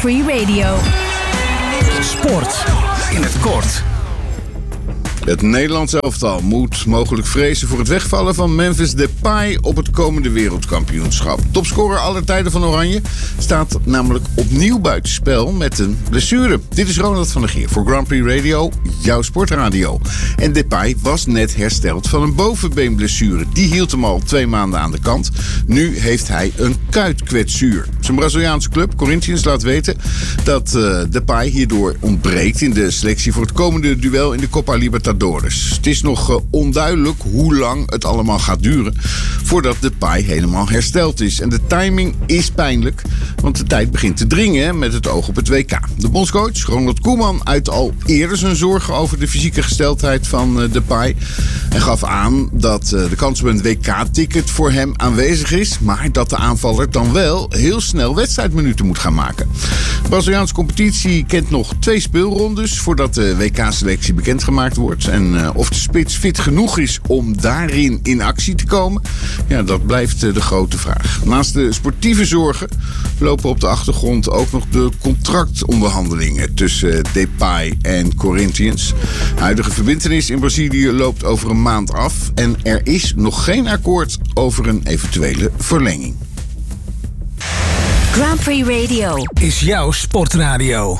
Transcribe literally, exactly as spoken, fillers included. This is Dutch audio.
Prix Radio. Sport in het kort. Het Nederlands elftal moet mogelijk vrezen voor het wegvallen van Memphis Depay op het komende wereldkampioenschap. Topscorer aller tijden van Oranje staat namelijk opnieuw buitenspel met een blessure. Dit is Ronald van der Geer voor Grand Prix Radio, jouw sportradio. En Depay was net hersteld van een bovenbeenblessure. Die hield hem al twee maanden aan de kant. Nu heeft hij een kuitkwetsuur. Zijn Braziliaanse club, Corinthians, laat weten dat uh, Depay hierdoor ontbreekt in de selectie voor het komende duel in de Copa Libertadores. Het is nog uh, onduidelijk hoe lang het allemaal gaat duren voordat Depay helemaal hersteld is. En de timing is pijnlijk, want de tijd begint te dringen met het oog op het W K. De bondscoach Ronald Koeman uit al eerder zijn zorgen over de fysieke gesteldheid van uh, Depay en gaf aan dat uh, de kans op een W K-ticket voor hem aanwezig is, maar dat de aanvaller dan wel heel snel wedstrijdminuten moet gaan maken. De Braziliaanse competitie kent nog twee speelrondes voordat de W K-selectie bekendgemaakt wordt. En uh, of de spits fit genoeg is om daarin in actie te komen, ja, dat blijft uh, de grote vraag. Naast de sportieve zorgen lopen op de achtergrond ook nog de contractonderhandelingen tussen uh, Depay en Corinthians. De huidige verbintenis in Brazilië loopt over een maand af en er is nog geen akkoord over een eventuele verlenging. Grand Prix Radio Is jouw sportradio.